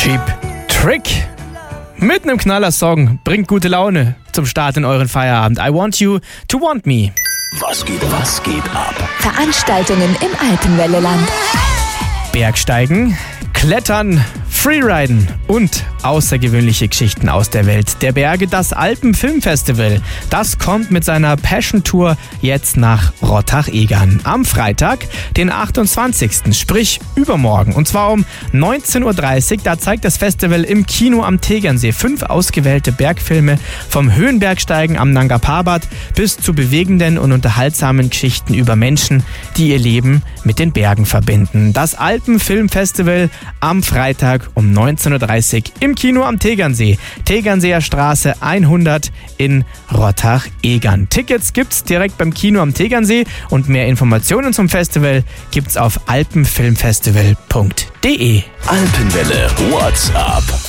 Cheap Trick mit einem Knaller-Song bringt gute Laune zum Start in euren Feierabend. I want you to want me. Was geht ab? Veranstaltungen im Alpenwelleland. Bergsteigen, Klettern, Freeriden und außergewöhnliche Geschichten aus der Welt der Berge. Das Alpenfilmfestival, das kommt mit seiner Passion Tour jetzt nach Rottach-Egern. Am Freitag, den 28., sprich übermorgen. Und zwar um 19.30 Uhr. Da zeigt das Festival im Kino am Tegernsee 5 ausgewählte Bergfilme vom Höhenbergsteigen am Nanga Parbat bis zu bewegenden und unterhaltsamen Geschichten über Menschen, die ihr Leben mit den Bergen verbinden. Das Alpenfilmfestival am Freitag um 19.30 Uhr im Kino am Tegernsee. Tegernseer Straße 100 in Rottach-Egern. Tickets gibt's direkt beim Kino am Tegernsee und mehr Informationen zum Festival gibt's auf alpenfilmfestival.de. Alpenwelle WhatsApp.